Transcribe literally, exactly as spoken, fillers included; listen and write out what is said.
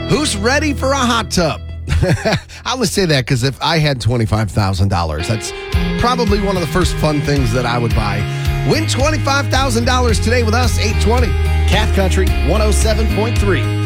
Who's ready for a hot tub? I would say that because if I had twenty-five thousand dollars, that's probably one of the first fun things that I would buy. Win twenty-five thousand dollars today with us, eight twenty. Cat Country one oh seven point three.